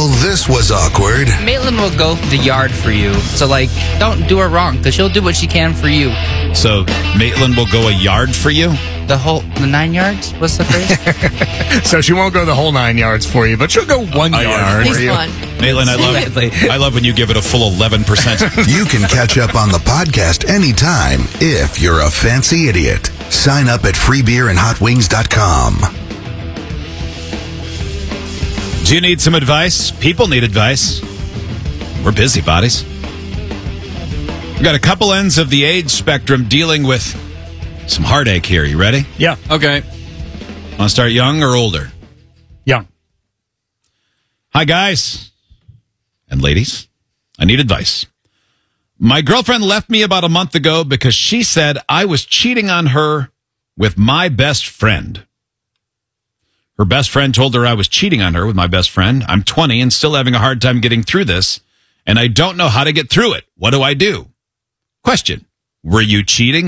Well, this was awkward. Maitland will go the yard for you. So, don't do her wrong, because she'll do what she can for you. So, Maitland will go a yard for you? The 9 yards? What's the phrase? So she won't go the whole 9 yards for you, but she'll go 1 yard for you. Maitland, I love when you give it a full 11%. You can catch up on the podcast anytime if you're a fancy idiot. Sign up at freebeerandhotwings.com. Do you need some advice? People need advice. We're busybodies. We've got a couple ends of the age spectrum dealing with some heartache here. You ready? Yeah. Okay. Want to start young or older? Young. Hi, guys and ladies. I need advice. My girlfriend left me about a month ago because she said I was cheating on her with my best friend. Her best friend told her I was cheating on her with my best friend. I'm 20 and still having a hard time getting through this, and I don't know how to get through it. What do I do? Question. Were you cheating?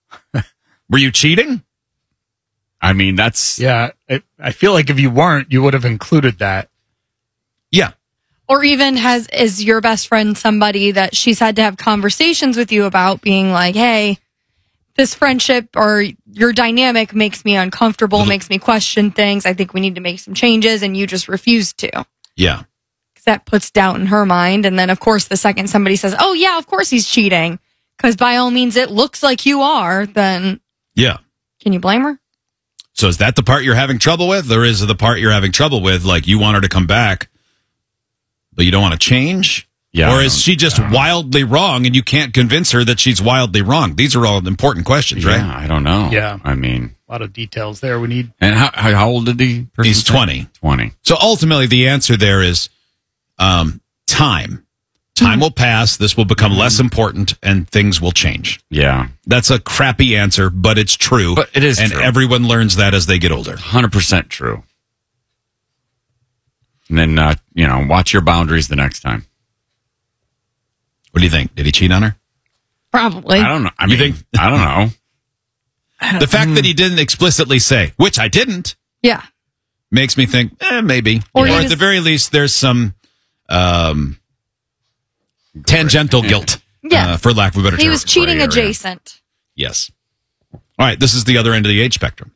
I mean, that's... Yeah, I feel like if you weren't, you would have included that. Yeah. Or even is your best friend somebody that she's had to have conversations with you about, being like, hey, this friendship or your dynamic makes me uncomfortable, makes me question things. I think we need to make some changes, and you just refuse to. Yeah. Because that puts doubt in her mind. And then, of course, the second somebody says, oh, yeah, of course he's cheating, because by all means it looks like you are, then Yeah. Can you blame her? So is that the part you're having trouble with, or is it the part you're having trouble with, like you want her to come back, but you don't want to change? Yeah. Or is she just wildly wrong and you can't convince her that she's wildly wrong? These are all important questions, right? Yeah, I don't know. Yeah. I mean... A lot of details there we need. And how old did the person He's 20. 20. So ultimately the answer there is time. Time will pass, this will become less important, and things will change. Yeah. That's a crappy answer, but it's true. But it is and true. everyone learns that as they get older. 100% true. And then, watch your boundaries the next time. What do you think? Did he cheat on her? Probably. I don't know. I You mean, think- I don't know. The fact that he didn't explicitly say, which I didn't, Yeah. makes me think, maybe. Or Or, he at was- the very least, there's some tangential guilt, Yeah. for lack of a better term. He was cheating Gray area. adjacent. Yes. All right, this is the other end of the age spectrum.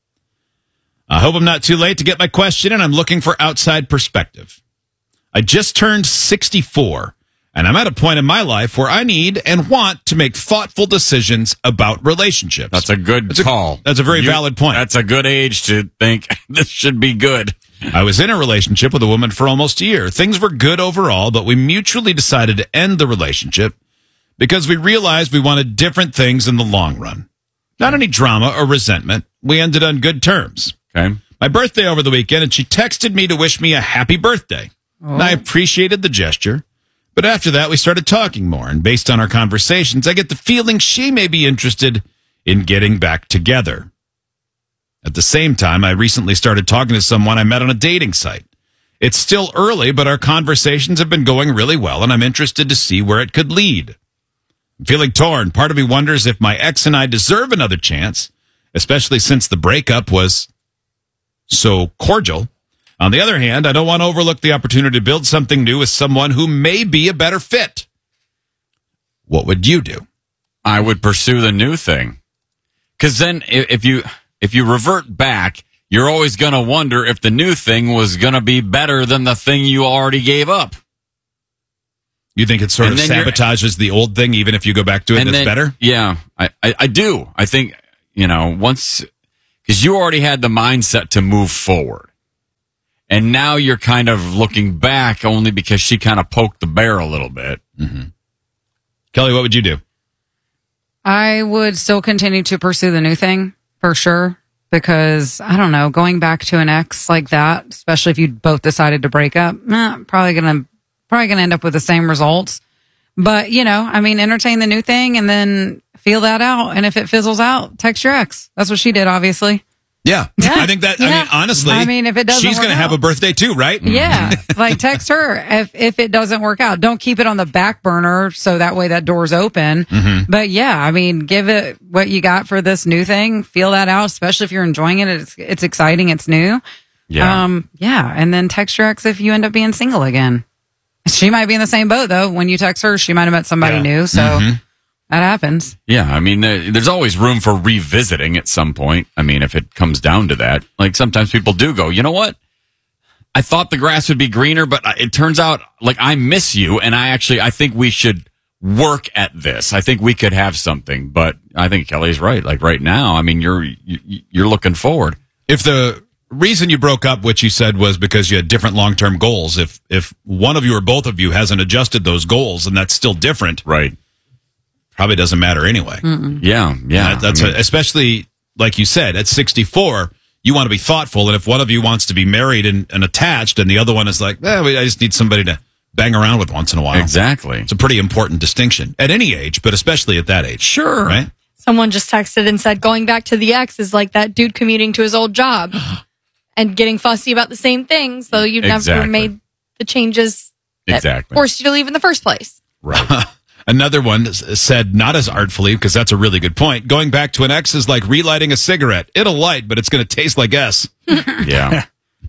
I hope I'm not too late to get my question, and I'm looking for outside perspective. I just turned 64, and I'm at a point in my life where I need and want to make thoughtful decisions about relationships. That's a good call. That's a very valid point. That's a good age to think this should be good. I was in a relationship with a woman for almost a year. Things were good overall, but we mutually decided to end the relationship because we realized we wanted different things in the long run. Not any drama or resentment. We ended on good terms. Okay. My birthday over the weekend, and she texted me to wish me a happy birthday. And I appreciated the gesture. But after that, we started talking more, and based on our conversations, I get the feeling she may be interested in getting back together. At the same time, I recently started talking to someone I met on a dating site. It's still early, but our conversations have been going really well, and I'm interested to see where it could lead. I'm feeling torn. Part of me wonders if my ex and I deserve another chance, especially since the breakup was so cordial. On the other hand, I don't want to overlook the opportunity to build something new with someone who may be a better fit. What would you do? I would pursue the new thing. Because then if you revert back, you're always going to wonder if the new thing was going to be better than the thing you already gave up. You think it sort And of then sabotages the old thing, even if you go back to it, that's better? Yeah, I do. I think, once, because you already had the mindset to move forward. And now you're kind of looking back only because she kind of poked the bear a little bit. Mm-hmm. Kelly, what would you do? I would still continue to pursue the new thing for sure, because I don't know, going back to an ex like that, especially if you both decided to break up, probably gonna end up with the same results. But entertain the new thing and then feel that out. And if it fizzles out, text your ex. That's what she did, obviously. Yeah. I think that, honestly, if it doesn't she's going to have a birthday too, right? Yeah. Text her if it doesn't work out. Don't keep it on the back burner so that way that door's open. Mm-hmm. But give it what you got for this new thing. Feel that out, especially if you're enjoying it. It's exciting. It's new. Yeah. Yeah, and then text your ex if you end up being single again. She might be in the same boat, though. When you text her, she might have met somebody new, so that happens. Yeah, I mean, there's always room for revisiting at some point. I mean, if it comes down to that. Like, sometimes people do go, you know what? I thought the grass would be greener, but it turns out, like, I miss you, and I think we should work at this. I think we could have something, but I think Kelly's right. Like, right now, I mean, you're looking forward. If the reason you broke up, what you said, was because you had different long-term goals, if one of you or both of you hasn't adjusted those goals and that's still different, right, probably doesn't matter anyway. Yeah. That's especially, like you said, at 64, you want to be thoughtful, and if one of you wants to be married and attached and the other one is like, I just need somebody to bang around with once in a while. Exactly. It's a pretty important distinction at any age, but especially at that age. Sure. Right? Someone just texted and said going back to the ex is like that dude commuting to his old job and getting fussy about the same thing, so you've never made the changes that forced you to leave in the first place. Right. Another one said, not as artfully, because that's a really good point, going back to an ex is like relighting a cigarette. It'll light, but it's going to taste like S. Yeah.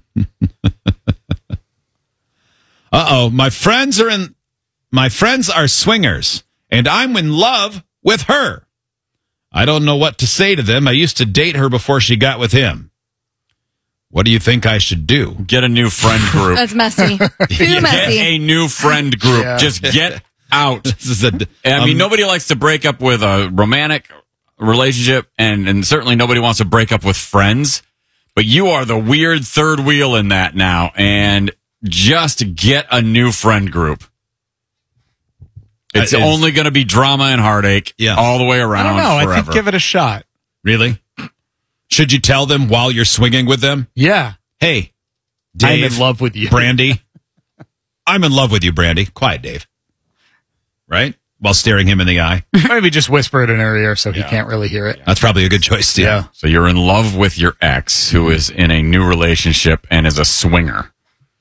Uh-oh, my friends are swingers, and I'm in love with her. I don't know what to say to them. I used to date her before she got with him. What do you think I should do? Get a new friend group. That's messy. Too messy. Get a new friend group. Yeah. Just get out. I mean, nobody likes to break up with a romantic relationship, and certainly nobody wants to break up with friends. But you are the weird third wheel in that now, and just get a new friend group. It's only going to be drama and heartache all the way around. I don't know. Forever. I think give it a shot. Really? Should you tell them while you're swinging with them? Yeah. Hey, Dave, I'm in love with you. Brandy. I'm in love with you, Brandy. Quiet, Dave. Right? While staring him in the eye. Maybe just whisper it in her ear so he can't really hear it. That's probably a good choice, too. Yeah. So you're in love with your ex who is in a new relationship and is a swinger.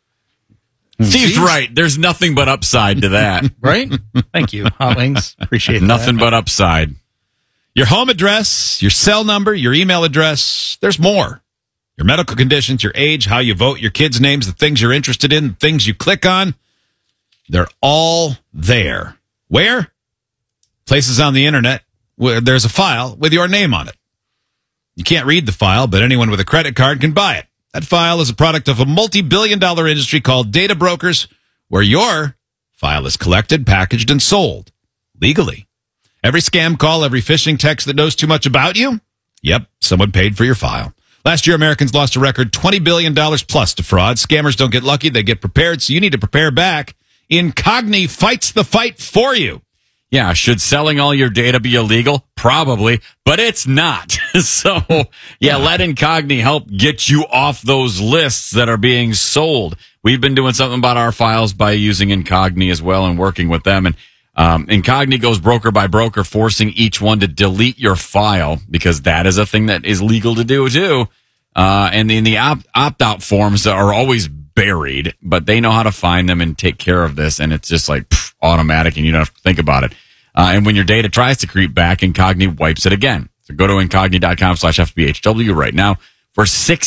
Steve's right. There's nothing but upside to that. Right? Thank you, Hot Wings. Appreciate Nothing but upside. Your home address, your cell number, your email address, there's more. Your medical conditions, your age, how you vote, your kids' names, the things you're interested in, the things you click on, they're all there. Where? Places on the internet where there's a file with your name on it. You can't read the file, but anyone with a credit card can buy it. That file is a product of a multi-billion-dollar industry called data brokers, where your file is collected, packaged, and sold legally. Every scam call, every phishing text that knows too much about you, yep, someone paid for your file. Last year, Americans lost a record $20 billion plus to fraud. Scammers don't get lucky, they get prepared, so you need to prepare back. Incogni fights the fight for you. Yeah, should selling all your data be illegal? Probably, but it's not. So, let Incogni help get you off those lists that are being sold. We've been doing something about our files by using Incogni as well and working with them. And Incogni goes broker by broker, forcing each one to delete your file, because that is a thing that is legal to do too. And in the opt-out forms are always buried, but they know how to find them and take care of this. And it's just like automatic, and you don't have to think about it. And when your data tries to creep back, Incogni wipes it again. So go to incogni.com/FBHW right now for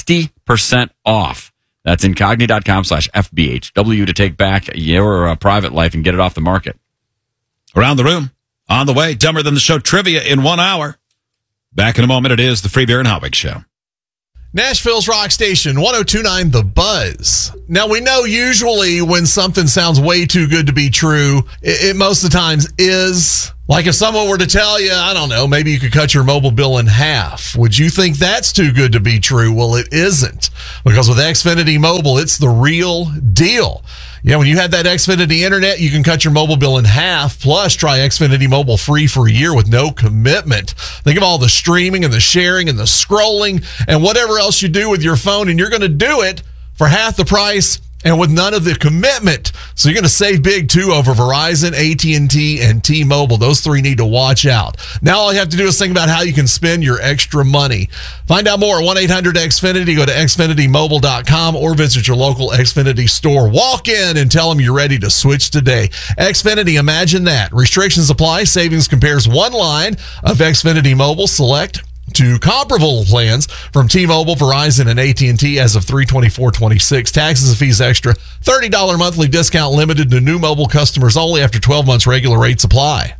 60% off. That's incogni.com/FBHW to take back your private life and get it off the market. Around the room, on the way, Dumber Than the Show trivia in 1 hour. Back in a moment, it is the Free Beer and Hot Wings Show. Nashville's Rock Station, 102.9 The Buzz. Now, we know usually when something sounds way too good to be true, it most of the times is. Like if someone were to tell you, I don't know, maybe you could cut your mobile bill in half. Would you think that's too good to be true? Well, it isn't. Because with Xfinity Mobile, it's the real deal. Yeah, when you have that Xfinity internet, you can cut your mobile bill in half. Plus, try Xfinity Mobile free for a year with no commitment. Think of all the streaming and the sharing and the scrolling and whatever else you do with your phone, and you're going to do it for half the price and with none of the commitment. So you're going to save big, too, over Verizon, AT&T, and T-Mobile. Those three need to watch out. Now all you have to do is think about how you can spend your extra money. Find out more at 1-800-XFINITY. Go to xfinitymobile.com or visit your local Xfinity store. Walk in and tell them you're ready to switch today. Xfinity, imagine that. Restrictions apply. Savings compares one line of Xfinity Mobile. Select to comparable plans from T-Mobile, Verizon, and AT&T as of 3/24/26. Taxes and fees extra. $30 monthly discount limited to new mobile customers only after 12 months regular rates apply.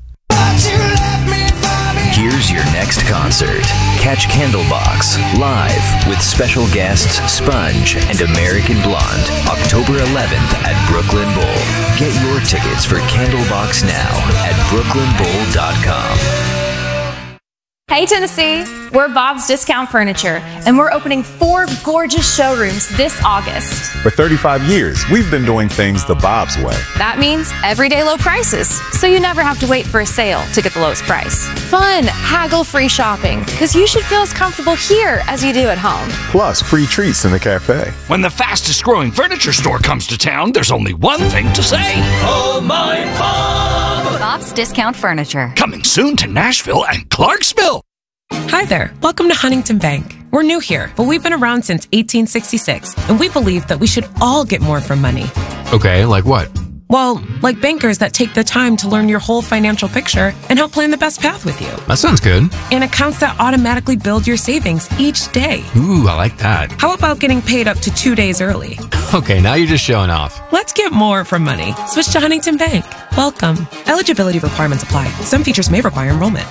Here's your next concert. Catch Candlebox live with special guests Sponge and American Blonde, October 11th at Brooklyn Bowl. Get your tickets for Candlebox now at brooklynbowl.com. Hey Tennessee, we're Bob's Discount Furniture, and we're opening 4 gorgeous showrooms this August. For 35 years, we've been doing things the Bob's way. That means everyday low prices, so you never have to wait for a sale to get the lowest price. Fun, haggle-free shopping, because you should feel as comfortable here as you do at home. Plus, free treats in the cafe. When the fastest growing furniture store comes to town, there's only one thing to say. Oh my Bob! Bob's Discount Furniture. Coming soon to Nashville and Clarksville. Hi there. Welcome to Huntington Bank. We're new here, but we've been around since 1866, and we believe that we should all get more from money. Okay, like what? Well, like bankers that take the time to learn your whole financial picture and help plan the best path with you. That sounds good. And accounts that automatically build your savings each day. Ooh, I like that. How about getting paid up to 2 days early? Okay, now you're just showing off. Let's get more from money. Switch to Huntington Bank. Welcome. Eligibility requirements apply. Some features may require enrollment.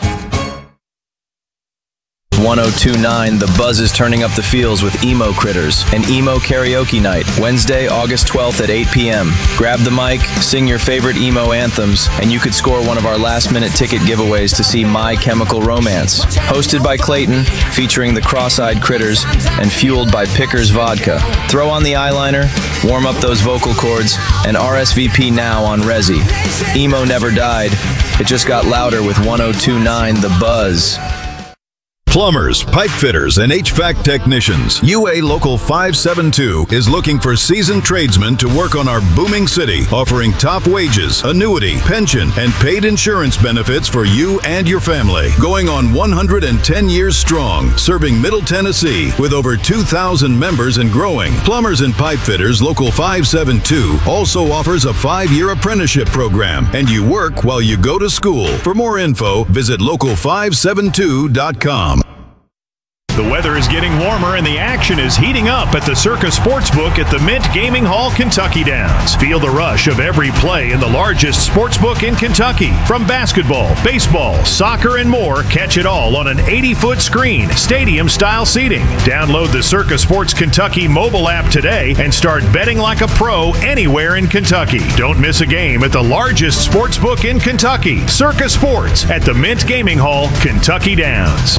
1029, The Buzz is turning up the feels with Emo Critters, an emo karaoke night, Wednesday, August 12th at 8 p.m. Grab the mic, sing your favorite emo anthems, and you could score one of our last-minute ticket giveaways to see My Chemical Romance. Hosted by Clayton, featuring the Cross-Eyed Critters, and fueled by Pickers Vodka. Throw on the eyeliner, warm up those vocal cords, and RSVP now on Resi. Emo never died. It just got louder with 1029, The Buzz. Plumbers, pipe fitters, and HVAC technicians. UA Local 572 is looking for seasoned tradesmen to work on our booming city, offering top wages, annuity, pension, and paid insurance benefits for you and your family. Going on 110 years strong, serving Middle Tennessee with over 2,000 members and growing. Plumbers and pipe fitters Local 572 also offers a 5-year apprenticeship program, and you work while you go to school. For more info, visit local572.com. The weather is getting warmer and the action is heating up at the Circa Sportsbook at the Mint Gaming Hall, Kentucky Downs. Feel the rush of every play in the largest sportsbook in Kentucky. From basketball, baseball, soccer, and more, catch it all on an 80-foot screen, stadium-style seating. Download the Circa Sports Kentucky mobile app today and start betting like a pro anywhere in Kentucky. Don't miss a game at the largest sportsbook in Kentucky, Circa Sports at the Mint Gaming Hall, Kentucky Downs.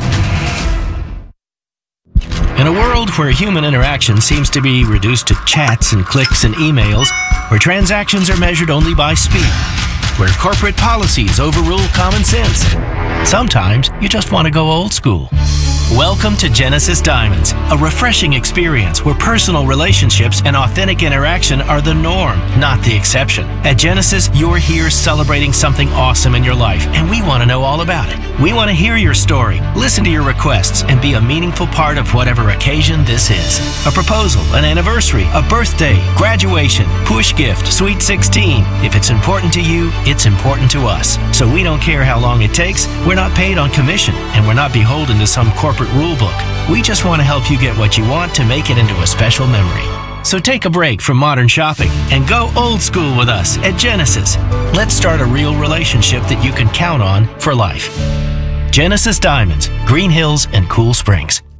In a world where human interaction seems to be reduced to chats and clicks and emails, where transactions are measured only by speed, where corporate policies overrule common sense, sometimes you just want to go old school. Welcome to Genesis Diamonds, a refreshing experience where personal relationships and authentic interaction are the norm, not the exception. At Genesis, you're here celebrating something awesome in your life, and we want to know all about it. We want to hear your story, listen to your requests, and be a meaningful part of whatever occasion this is. A proposal, an anniversary, a birthday, graduation, push gift, sweet 16. If it's important to you, it's important to us. So we don't care how long it takes. We're not paid on commission, and we're not beholden to some corporate rule book. We just want to help you get what you want to make it into a special memory. So take a break from modern shopping and go old school with us at Genesis. Let's start a real relationship that you can count on for life. Genesis Diamonds, Green Hills, and Cool Springs.